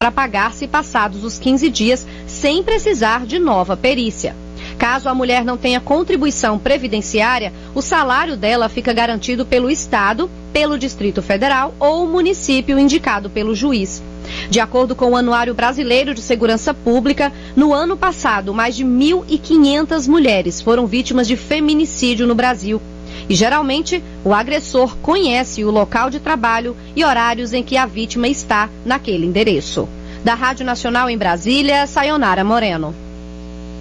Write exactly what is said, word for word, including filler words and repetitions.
para pagar-se passados os quinze dias, sem precisar de nova perícia. Caso a mulher não tenha contribuição previdenciária, o salário dela fica garantido pelo Estado, pelo Distrito Federal ou município indicado pelo juiz. De acordo com o Anuário Brasileiro de Segurança Pública, no ano passado, mais de mil e quinhentas mulheres foram vítimas de feminicídio no Brasil. E, geralmente, o agressor conhece o local de trabalho e horários em que a vítima está naquele endereço. Da Rádio Nacional em Brasília, Sayonara Moreno.